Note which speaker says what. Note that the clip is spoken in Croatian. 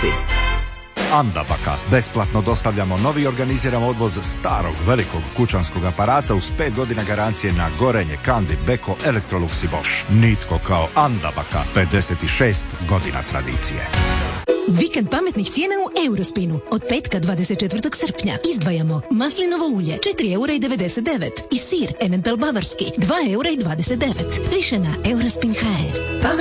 Speaker 1: Rijeci.
Speaker 2: Andabaka. Besplatno dostavljamo novi i organiziramo odvoz starog velikog kućanskog aparata uz 5 godina garancije na gorenje, Kandi, Beko, Electrolux i Bosch. Nitko kao Andabaka. 56 godina tradicije.
Speaker 3: Vikend pametnih cijena u Eurospinu. Od petka 24. srpnja izdvajamo maslinovo ulje 4,99 € i sir Emmental bavarski 2,29 €. Više na Eurospin.hr.